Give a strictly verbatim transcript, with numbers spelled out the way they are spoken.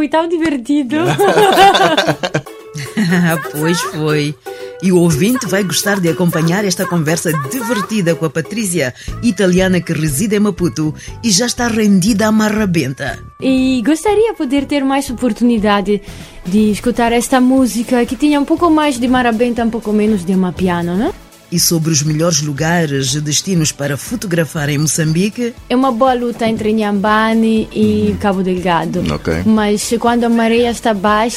foi tão divertido. Pois foi. E o ouvinte vai gostar de acompanhar esta conversa divertida com a Patrícia, italiana que reside em Maputo e já está rendida à marrabenta. E gostaria de poder ter mais oportunidade de escutar esta música que tinha um pouco mais de marrabenta, um pouco menos de amapiano, não? E sobre os melhores lugares e destinos para fotografar em Moçambique? É uma boa luta entre Inhambane e Cabo Delgado. Ok. Mas quando a maré está baixa,